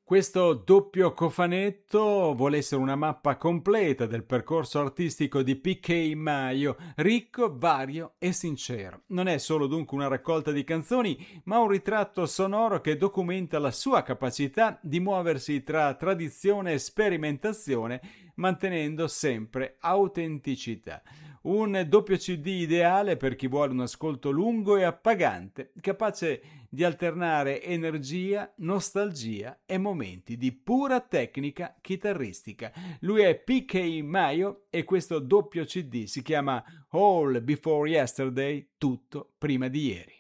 Questo doppio cofanetto vuole essere una mappa completa del percorso artistico di P.K. Maio, ricco, vario e sincero. Non è solo dunque una raccolta di canzoni, ma un ritratto sonoro che documenta la sua capacità di muoversi tra tradizione e sperimentazione, mantenendo sempre autenticità. Un doppio CD ideale per chi vuole un ascolto lungo e appagante, capace di alternare energia, nostalgia e momenti di pura tecnica chitarristica. Lui è P.K. Maio e questo doppio CD si chiama All Before Yesterday, tutto prima di ieri.